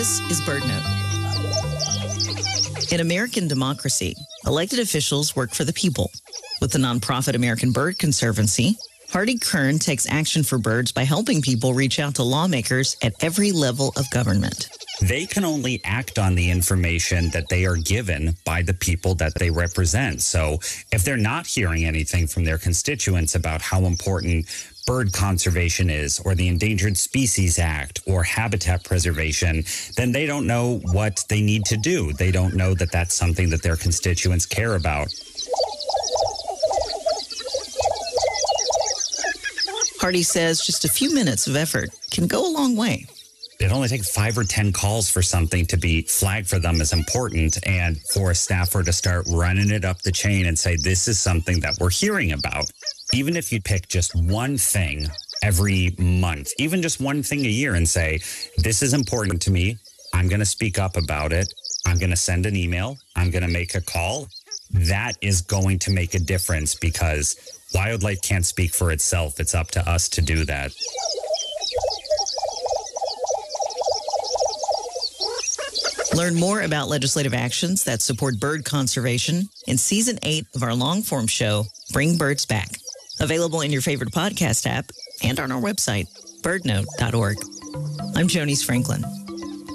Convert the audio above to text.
This is BirdNote. In American democracy, elected officials work for the people. With the nonprofit American Bird Conservancy, Hardy Kern takes action for birds by helping people reach out to lawmakers at every level of government. They can only act on the information that they are given by the people that they represent. So if they're not hearing anything from their constituents about how important bird conservation is, or the Endangered Species Act, or habitat preservation, then they don't know what they need to do. They don't know that that's something that their constituents care about. Hardy says just a few minutes of effort can go a long way. It only takes 5 or 10 calls for something to be flagged for them as important, and for a staffer to start running it up the chain and say, this is something that we're hearing about. Even if you pick just one thing every month, even just one thing a year, and say, this is important to me, I'm going to speak up about it, I'm going to send an email, I'm going to make a call, that is going to make a difference, because wildlife can't speak for itself. It's up to us to do that. Learn more about legislative actions that support bird conservation in Season 8 of our long-form show, Bring Birds Back. Available in your favorite podcast app and on our website, birdnote.org. I'm Jonice Franklin.